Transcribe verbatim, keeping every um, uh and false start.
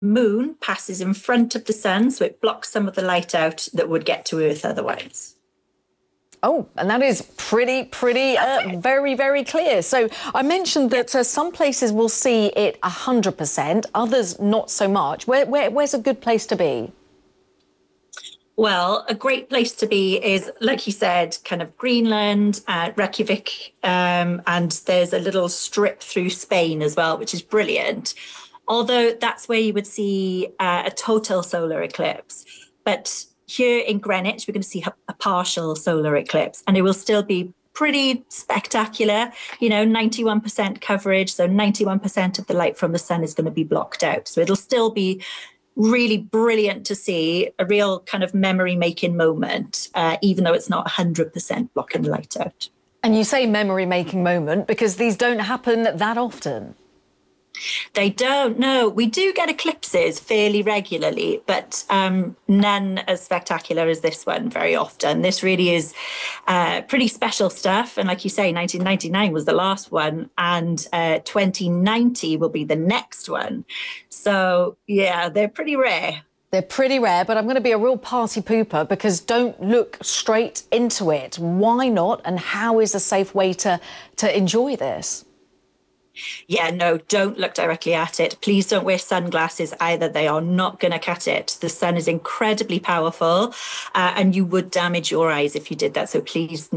moon passes in front of the sun, so it blocks some of the light out that would get to Earth otherwise. Oh, and that is pretty, pretty, uh, very, very clear. So I mentioned that uh, some places will see it one hundred percent, others not so much. Where, where, where's a good place to be? Well, a great place to be is, like you said, kind of Greenland, uh, Reykjavik, um, and there's a little strip through Spain as well, which is brilliant. Although that's where you would see uh, a total solar eclipse. But here in Greenwich, we're going to see a partial solar eclipse, and it will still be pretty spectacular. You know, ninety-one percent coverage, so ninety-one percent of the light from the sun is going to be blocked out. So it'll still be really brilliant to see, a real kind of memory-making moment, uh, even though it's not one hundred percent blocking the light out. And you say memory-making moment because these don't happen that often. They don't, no. We do get eclipses fairly regularly, but um, none as spectacular as this one very often. This really is uh, pretty special stuff. And like you say, nineteen ninety-nine was the last one, and uh, twenty ninety will be the next one. So, yeah, they're pretty rare. They're pretty rare, but I'm going to be a real party pooper because don't look straight into it. Why not? And how is a safe way to, to enjoy this? Yeah, no, don't look directly at it. Please don't wear sunglasses either. They are not going to cut it. The sun is incredibly powerful, uh, and you would damage your eyes if you did that. So please